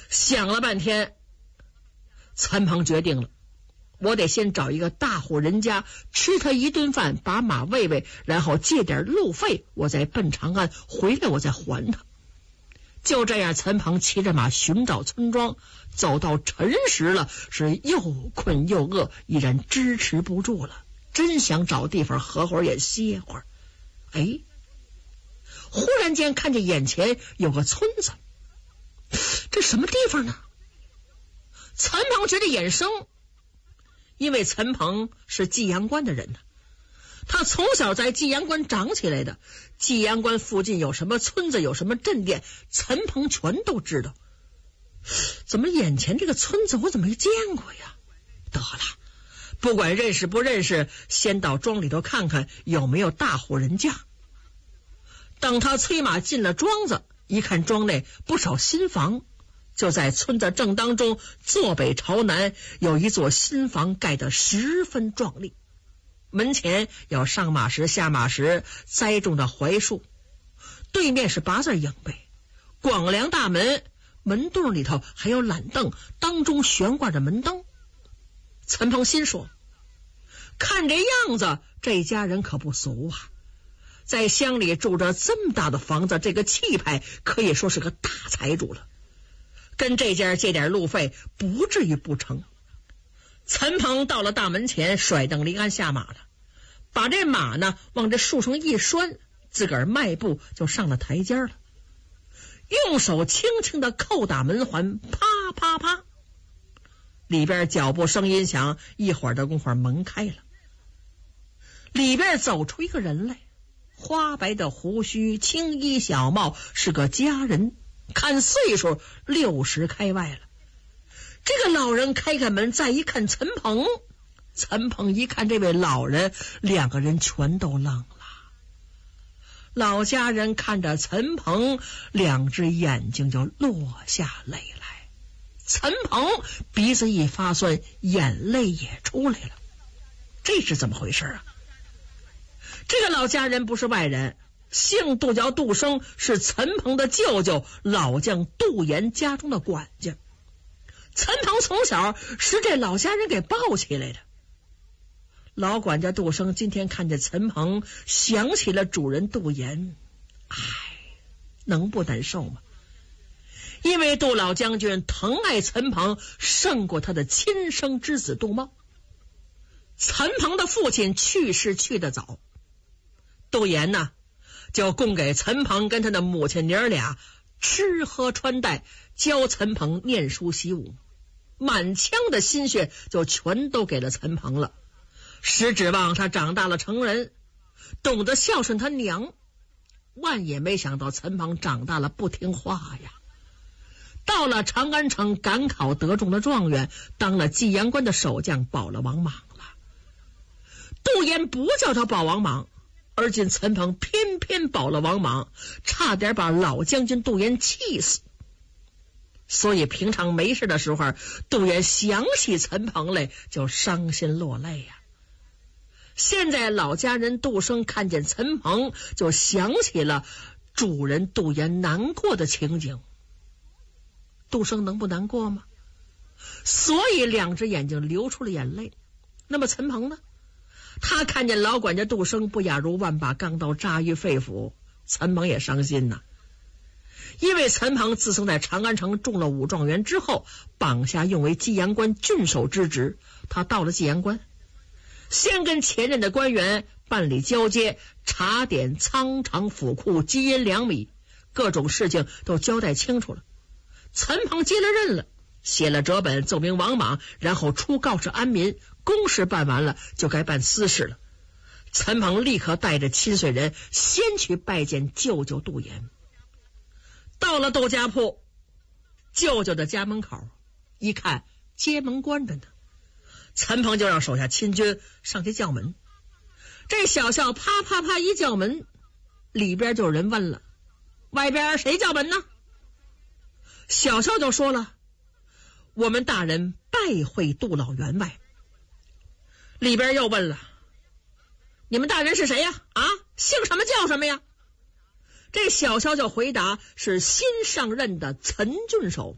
想了半天，陈鹏决定了，我得先找一个大户人家吃他一顿饭，把马喂喂，然后借点路费，我再奔长安，回来我再还他。就这样，陈鹏骑着马寻找村庄，走到辰时了，是又困又饿，已然支持不住了，真想找地方合会儿也歇会儿。哎，忽然间看见眼前有个村子，这什么地方呢？陈鹏觉得眼生，因为陈鹏是济阳关的人呢，他从小在济阳关长起来的，济阳关附近有什么村子，有什么镇店，陈鹏全都知道。怎么眼前这个村子我怎么没见过呀？得了，不管认识不认识，先到庄里头看看有没有大户人家。等他催马进了庄子，一看庄内不少新房，就在村子正当中，坐北朝南，有一座新房盖得十分壮丽，门前有上马石下马石栽种的槐树，对面是八字影背，广梁大门，门洞里头还有懒凳，当中悬挂着门灯。陈鹏心说，看这样子，这家人可不俗啊，在乡里住着这么大的房子，这个气派可以说是个大财主了，跟这家借点路费不至于不成。陈鹏到了大门前，甩蹬离鞍下马了，把这马呢往这树上一拴，自个儿迈步就上了台阶了，用手轻轻的扣打门环，啪啪啪，里边脚步声音响，一会儿的功夫门开了，里边走出一个人来，花白的胡须，青衣小帽，是个佳人，看岁数60开外了。这个老人开开门，再一看陈鹏，陈鹏一看这位老人，两个人全都愣了。老家人看着陈鹏，两只眼睛就落下泪来。陈鹏鼻子一发酸，眼泪也出来了。这是怎么回事啊？这个老家人不是外人，姓杜，叫杜生，是陈鹏的舅舅，老将杜岩家中的管家。陈鹏从小是这老家人给抱起来的。老管家杜生今天看见陈鹏，想起了主人杜岩，能不难受吗？因为杜老将军疼爱陈鹏胜过他的亲生之子杜茂。陈鹏的父亲去世去得早，杜岩呢就供给陈鹏跟他的母亲娘俩吃喝穿戴，教陈鹏念书习武，满腔的心血就全都给了陈鹏了，实指望他长大了成人，懂得孝顺他娘。万也没想到陈鹏长大了不听话呀，到了长安城赶考得中了状元，当了济阳关的守将，保了王莽了。杜岩不叫他保王莽，而今陈鹏偏偏保了王莽，差点把老将军杜岩气死。所以平常没事的时候，杜岩想起陈鹏来就伤心落泪呀。现在老家人杜生看见陈鹏，就想起了主人杜岩难过的情景。杜生能不难过吗？所以两只眼睛流出了眼泪。那么陈鹏呢？他看见老管家杜生不亚如万把钢刀扎于肺腑，陈鹏也伤心呐。因为陈鹏自从在长安城中了武状元之后，绑下用为济阳关郡守之职，他到了济阳关，先跟前任的官员办理交接，查点仓场府库，积银2米，各种事情都交代清楚了。陈鹏接了任了，写了折本奏明王莽，然后出告示安民，公事办完了就该办私事了。陈鹏立刻带着亲随人先去拜见舅舅杜岩。到了窦家铺，舅舅的家门口，一看街门关着呢，陈鹏就让手下亲军上去叫门。这小校啪啪啪一叫门，里边就有人问了，外边谁叫门呢？小校就说了，我们大人拜会杜老员外。里边又问了，你们大人是谁呀？姓什么叫什么呀？这小校就回答，是新上任的陈郡守。